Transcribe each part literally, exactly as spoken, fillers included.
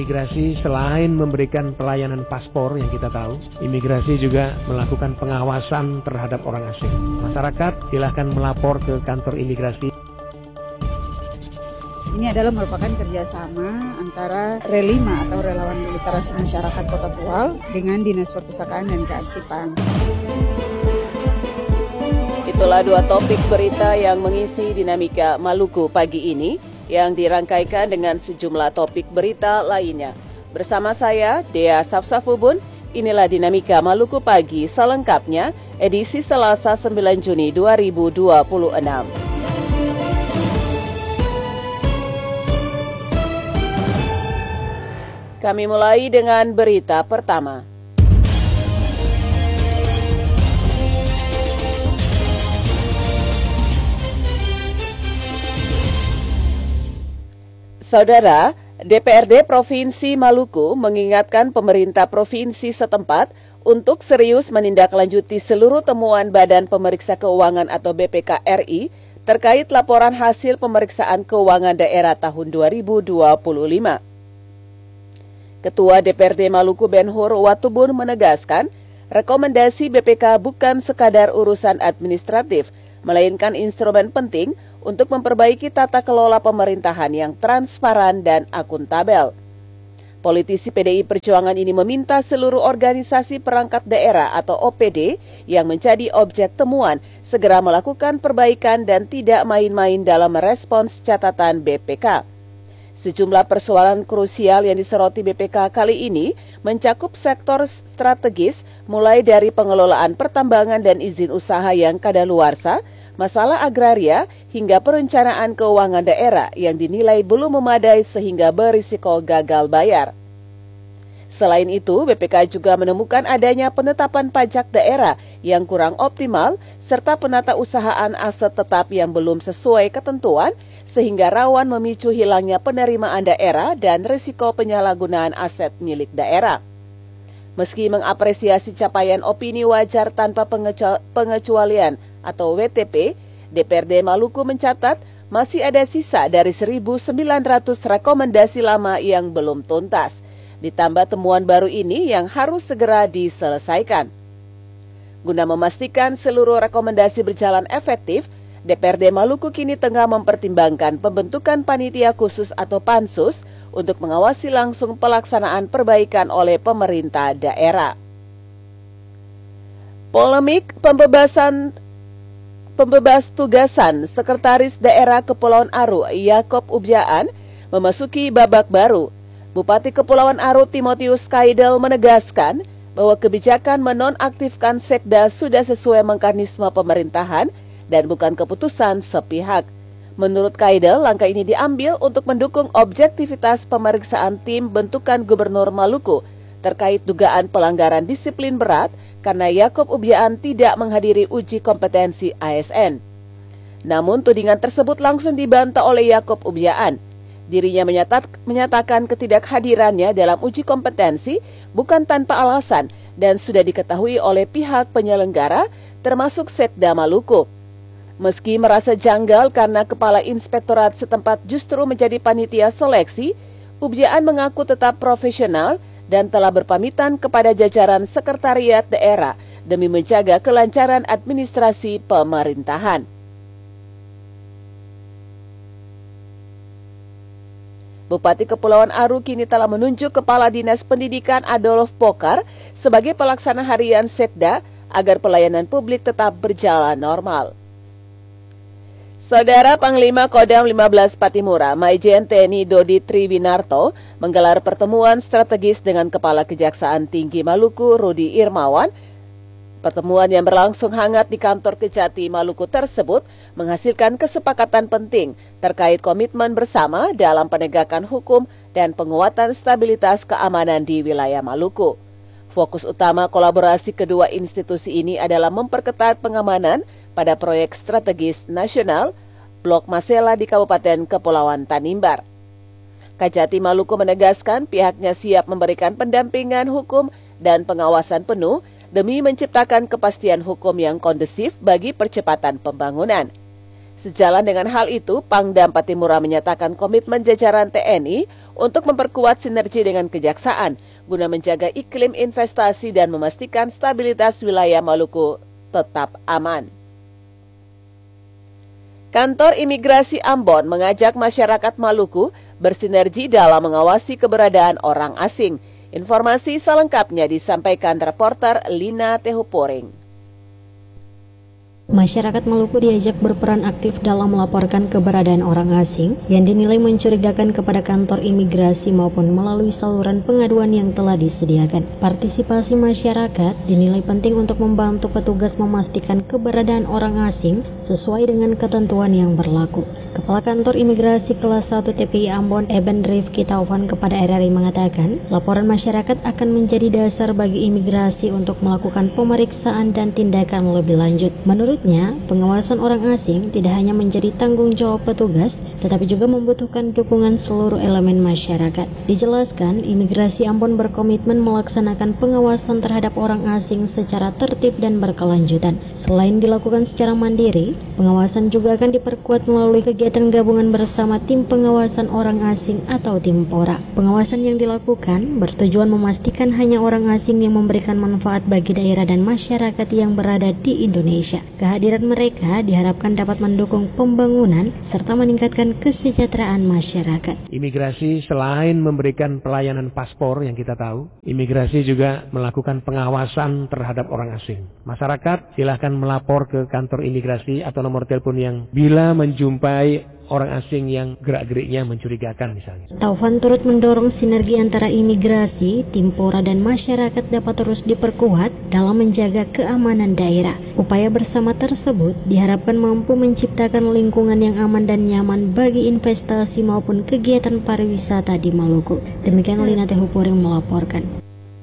imigrasi selain memberikan pelayanan paspor yang kita tahu, imigrasi juga melakukan pengawasan terhadap orang asing. Masyarakat silahkan melapor ke kantor imigrasi. Ini adalah merupakan kerjasama antara Relima atau Relawan Literasi Masyarakat Kota Tual dengan Dinas Perpustakaan dan Kearsipan. Itulah dua topik berita yang mengisi dinamika Maluku pagi ini, yang dirangkaikan dengan sejumlah topik berita lainnya. Bersama saya, Dea Safsafubun, inilah dinamika Maluku pagi selengkapnya, edisi Selasa sembilan Juni dua ribu dua puluh enam. Kami mulai dengan berita pertama. Saudara, D P R D Provinsi Maluku mengingatkan pemerintah provinsi setempat untuk serius menindaklanjuti seluruh temuan Badan Pemeriksa Keuangan atau B P K R I terkait laporan hasil pemeriksaan keuangan daerah tahun dua ribu dua puluh lima. Ketua D P R D Maluku Ben-Hur Watubun menegaskan, rekomendasi B P K bukan sekadar urusan administratif, melainkan instrumen penting untuk memperbaiki tata kelola pemerintahan yang transparan dan akuntabel. Politisi P D I Perjuangan ini meminta seluruh organisasi perangkat daerah atau O P D yang menjadi objek temuan segera melakukan perbaikan dan tidak main-main dalam merespons catatan B P K. Sejumlah persoalan krusial yang disoroti B P K kali ini mencakup sektor strategis mulai dari pengelolaan pertambangan dan izin usaha yang kadaluarsa, masalah agraria, hingga perencanaan keuangan daerah yang dinilai belum memadai sehingga berisiko gagal bayar. Selain itu, B P K juga menemukan adanya penetapan pajak daerah yang kurang optimal serta penatausahaan aset tetap yang belum sesuai ketentuan sehingga rawan memicu hilangnya penerimaan daerah dan risiko penyalahgunaan aset milik daerah. Meski mengapresiasi capaian opini wajar tanpa pengecualian atau W T P, D P R D Maluku mencatat masih ada sisa dari seribu sembilan ratus rekomendasi lama yang belum tuntas. Ditambah temuan baru ini yang harus segera diselesaikan. Guna memastikan seluruh rekomendasi berjalan efektif, D P R D Maluku kini tengah mempertimbangkan pembentukan panitia khusus atau pansus untuk mengawasi langsung pelaksanaan perbaikan oleh pemerintah daerah. Polemik pembebasan pembebas tugasan Sekretaris Daerah Kepulauan Aru Yakob Ubjaan memasuki babak baru. Bupati Kepulauan Aru Timotius Kaidel menegaskan bahwa kebijakan menonaktifkan Sekda sudah sesuai mekanisme pemerintahan dan bukan keputusan sepihak. Menurut Kaidel, langkah ini diambil untuk mendukung objektivitas pemeriksaan tim bentukan Gubernur Maluku terkait dugaan pelanggaran disiplin berat karena Yakob Ubjaan tidak menghadiri uji kompetensi A S N. Namun tudingan tersebut langsung dibantah oleh Yakob Ubjaan. Dirinya menyatat, menyatakan ketidakhadirannya dalam uji kompetensi bukan tanpa alasan dan sudah diketahui oleh pihak penyelenggara termasuk Sekda Maluku. Meski merasa janggal karena kepala inspektorat setempat justru menjadi panitia seleksi, Ubjaan mengaku tetap profesional dan telah berpamitan kepada jajaran sekretariat daerah demi menjaga kelancaran administrasi pemerintahan. Bupati Kepulauan Aru kini telah menunjuk Kepala Dinas Pendidikan Adolf Pokar sebagai pelaksana harian Sekda agar pelayanan publik tetap berjalan normal. Saudara Panglima Kodam lima belas Patimura, Maijen T N I Dodi Triwinarto menggelar pertemuan strategis dengan Kepala Kejaksaan Tinggi Maluku Rudi Irmawan. Pertemuan yang berlangsung hangat di kantor Kejati Maluku tersebut menghasilkan kesepakatan penting terkait komitmen bersama dalam penegakan hukum dan penguatan stabilitas keamanan di wilayah Maluku. Fokus utama kolaborasi kedua institusi ini adalah memperketat pengamanan pada proyek strategis nasional Blok Masela di Kabupaten Kepulauan Tanimbar. Kejati Maluku menegaskan pihaknya siap memberikan pendampingan hukum dan pengawasan penuh demi menciptakan kepastian hukum yang kondusif bagi percepatan pembangunan. Sejalan dengan hal itu, Pangdam Patimura menyatakan komitmen jajaran T N I untuk memperkuat sinergi dengan Kejaksaan guna menjaga iklim investasi dan memastikan stabilitas wilayah Maluku tetap aman. Kantor Imigrasi Ambon mengajak masyarakat Maluku bersinergi dalam mengawasi keberadaan orang asing. Informasi selengkapnya disampaikan reporter Lina Tehuporing. Masyarakat Maluku diajak berperan aktif dalam melaporkan keberadaan orang asing yang dinilai mencurigakan kepada kantor imigrasi maupun melalui saluran pengaduan yang telah disediakan. Partisipasi masyarakat dinilai penting untuk membantu petugas memastikan keberadaan orang asing sesuai dengan ketentuan yang berlaku. Kepala Kantor Imigrasi Kelas satu T P I Ambon, Eben Rifki Taufan kepada R R I mengatakan, laporan masyarakat akan menjadi dasar bagi imigrasi untuk melakukan pemeriksaan dan tindakan lebih lanjut. Menurutnya, pengawasan orang asing tidak hanya menjadi tanggung jawab petugas, tetapi juga membutuhkan dukungan seluruh elemen masyarakat. Dijelaskan, Imigrasi Ambon berkomitmen melaksanakan pengawasan terhadap orang asing secara tertib dan berkelanjutan. Selain dilakukan secara mandiri, pengawasan juga akan diperkuat melalui kegiatan Kegiatan gabungan bersama tim pengawasan orang asing atau Timpora. Pengawasan yang dilakukan bertujuan memastikan hanya orang asing yang memberikan manfaat bagi daerah dan masyarakat yang berada di Indonesia. Kehadiran mereka diharapkan dapat mendukung pembangunan serta meningkatkan kesejahteraan masyarakat. Imigrasi selain memberikan pelayanan paspor yang kita tahu, imigrasi juga melakukan pengawasan terhadap orang asing. Masyarakat silahkan melapor ke kantor imigrasi atau nomor telepon yang bila menjumpai orang asing yang gerak-geriknya mencurigakan misalnya. Taufan turut mendorong sinergi antara imigrasi, Timpora dan masyarakat dapat terus diperkuat dalam menjaga keamanan daerah. Upaya bersama tersebut diharapkan mampu menciptakan lingkungan yang aman dan nyaman bagi investasi maupun kegiatan pariwisata di Maluku. Demikian Lina Tehuporing melaporkan.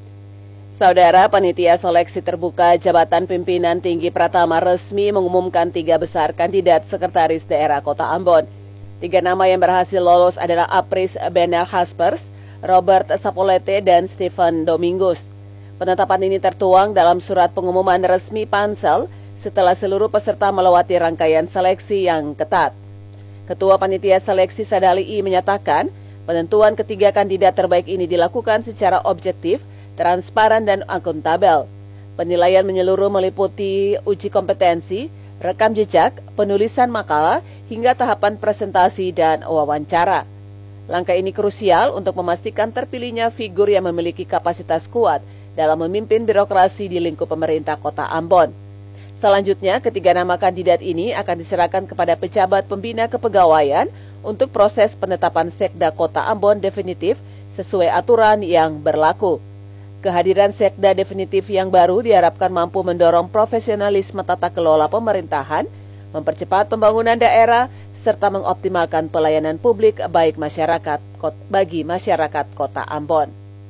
Saudara, Panitia Seleksi Terbuka Jabatan Pimpinan Tinggi Pratama resmi mengumumkan tiga besar kandidat Sekretaris Daerah Kota Ambon. Tiga nama yang berhasil lolos adalah Apris Benel Haspers, Robert Sapolete, dan Stephen Domingos. Penetapan ini tertuang dalam surat pengumuman resmi Pansel setelah seluruh peserta melewati rangkaian seleksi yang ketat. Ketua Panitia Seleksi Sadali I menyatakan, penentuan ketiga kandidat terbaik ini dilakukan secara objektif, transparan dan akuntabel. Penilaian menyeluruh meliputi uji kompetensi, rekam jejak, penulisan makalah, hingga tahapan presentasi dan wawancara. Langkah ini krusial untuk memastikan terpilihnya figur yang memiliki kapasitas kuat dalam memimpin birokrasi di lingkup pemerintah Kota Ambon. Selanjutnya, ketiga nama kandidat ini akan diserahkan kepada pejabat pembina kepegawaian untuk proses penetapan Sekda Kota Ambon definitif sesuai aturan yang berlaku. Kehadiran Sekda definitif yang baru diharapkan mampu mendorong profesionalisme tata kelola pemerintahan, mempercepat pembangunan daerah, serta mengoptimalkan pelayanan publik baik masyarakat bagi masyarakat Kota Ambon.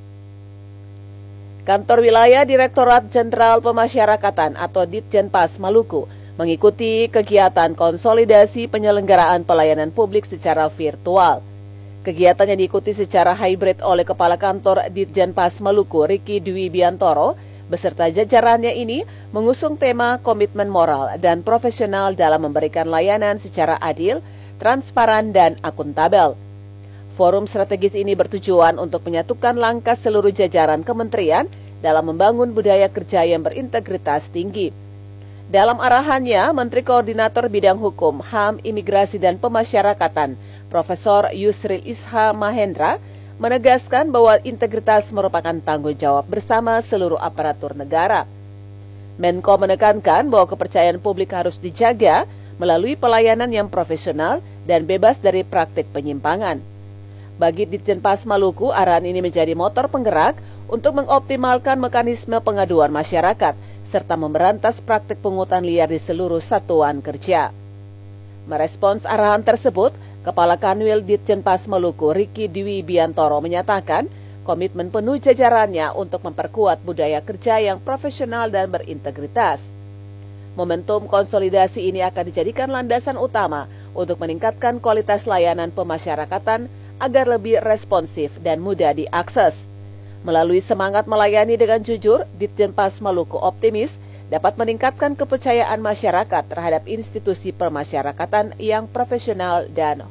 Kantor Wilayah Direktorat Jenderal Pemasyarakatan atau Ditjenpas Maluku mengikuti kegiatan konsolidasi penyelenggaraan pelayanan publik secara virtual. Kegiatan yang diikuti secara hybrid oleh Kepala Kantor Ditjenpas Maluku, Ricky Dwi Biantoro, beserta jajarannya ini mengusung tema komitmen moral dan profesional dalam memberikan layanan secara adil, transparan, dan akuntabel. Forum strategis ini bertujuan untuk menyatukan langkah seluruh jajaran kementerian dalam membangun budaya kerja yang berintegritas tinggi. Dalam arahannya, Menteri Koordinator Bidang Hukum, H A M, Imigrasi dan Pemasyarakatan, Profesor Yusril Isha Mahendra, menegaskan bahwa integritas merupakan tanggung jawab bersama seluruh aparatur negara. Menko menekankan bahwa kepercayaan publik harus dijaga melalui pelayanan yang profesional dan bebas dari praktik penyimpangan. Bagi Ditjenpas Maluku, arahan ini menjadi motor penggerak untuk mengoptimalkan mekanisme pengaduan masyarakat serta memberantas praktik pungutan liar di seluruh satuan kerja. Merespons arahan tersebut, Kepala Kanwil Ditjenpas Maluku, Ricky Dwi Biantoro, menyatakan komitmen penuh jajarannya untuk memperkuat budaya kerja yang profesional dan berintegritas. Momentum konsolidasi ini akan dijadikan landasan utama untuk meningkatkan kualitas layanan pemasyarakatan agar lebih responsif dan mudah diakses. Melalui semangat melayani dengan jujur, Ditjenpas Maluku optimis dapat meningkatkan kepercayaan masyarakat terhadap institusi permasyarakatan yang profesional dan